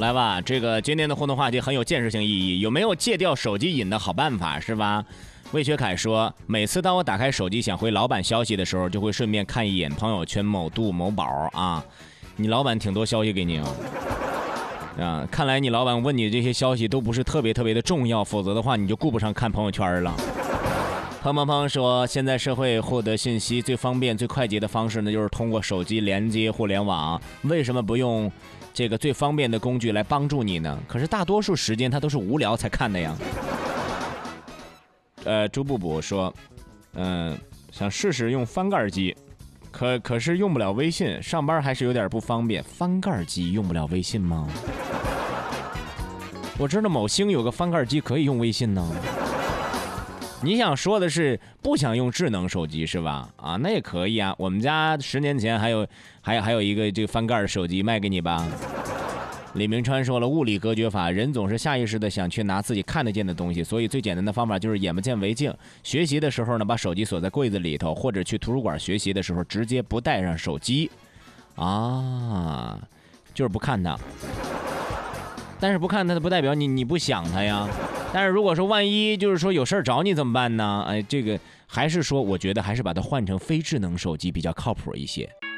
来吧，这个今天的互动话题很有建设性意义，有没有戒掉手机瘾的好办法，是吧？魏学凯说，每次当我打开手机想回老板消息的时候，就会顺便看一眼朋友圈某度某宝啊。你老板挺多消息给你啊，看来你老板问你这些消息都不是特别的重要，否则的话你就顾不上看朋友圈了。胖胖胖说，现在社会获得信息最方便最快捷的方式呢，就是通过手机连接互联网，为什么不用这个最方便的工具来帮助你呢？可是大多数时间他都是无聊才看的呀。朱布布说，想试试用翻盖机，可是用不了微信，上班还是有点不方便。翻盖机用不了微信吗？我知道某星有个翻盖机可以用微信呢。你想说的是不想用智能手机是吧？啊，那也可以啊。我们家10年前还有一个这个翻盖的手机卖给你吧。李明川说了，物理隔绝法，人总是下意识的想去拿自己看得见的东西，所以最简单的方法就是眼不见为净。学习的时候呢，把手机锁在柜子里头，或者去图书馆学习的时候直接不带上手机啊，就是不看它。但是不看它不代表你不想它呀。但是如果说万一就是说有事找你怎么办呢？这个还是说我觉得还是把它换成非智能手机比较靠谱一些。